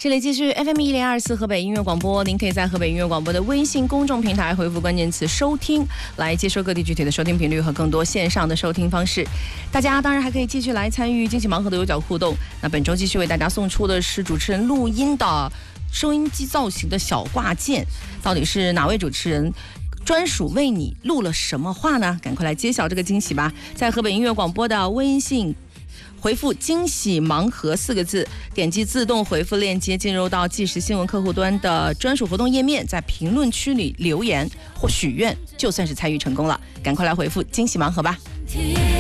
这里继续 FM 1024河北音乐广播，您可以在河北音乐广播的微信公众平台回复关键词收听，来接收各地具体的收听频率和更多线上的收听方式。大家当然还可以继续来参与惊喜盲盒的有奖互动。那本周继续为大家送出的是主持人录音的收音机造型的小挂件，到底是哪位主持人专属为你录了什么话呢？赶快来揭晓这个惊喜吧！在河北音乐广播的微信回复惊喜盲盒4个字，点击自动回复链接进入到即时新闻客户端的专属活动页面，在评论区里留言或许愿，就算是参与成功了。赶快来回复惊喜盲盒吧。